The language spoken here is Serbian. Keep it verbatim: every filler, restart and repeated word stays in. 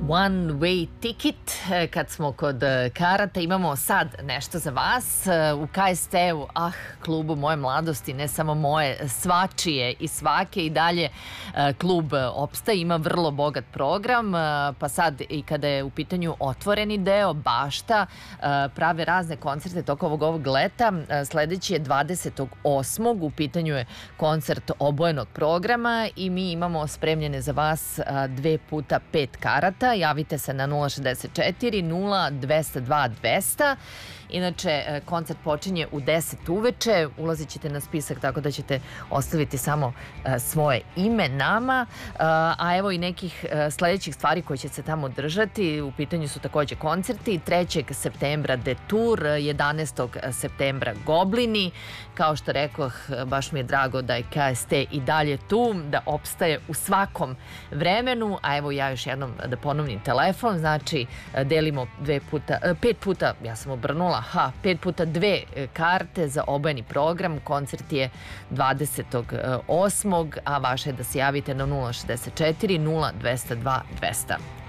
One way ticket. Kad smo kod karata, imamo sad nešto za vas. U K S T-u, ah, klubu moje mladosti, ne samo moje, svačije i svake i dalje klub opstaje, ima vrlo bogat program, pa sad i kada je u pitanju otvoreni deo, bašta, prave razne koncerte tokom ovog, ovog leta. Sledeći je dvadesetog osmog u pitanju je koncert obojenog programa i mi imamo spremljene za vas dve puta pet karata. Javite se na nula šezdeset četiri nula dvesta dva dvesta. Inače, koncert počinje u deset uveče, ulazit ćete na spisak tako da ćete ostaviti samo svoje ime nama, a evo i nekih sledećih stvari koje će se tamo držati. U pitanju su takođe koncerti. trećeg septembra Detour, jedanaestog septembra Goblini. Kao što rekoh, baš mi je drago da je K S T i dalje tu, da opstaje u svakom vremenu, a evo ja još jednom da ponovnim telefon, znači delimo dve puta, pet puta, ja sam obrnula, ha, pet puta dve karte za obojeni program. Koncert je dvadesetog osmog a vaše je da se javite na nula šezdeset četiri nula dvesta dva dvesta.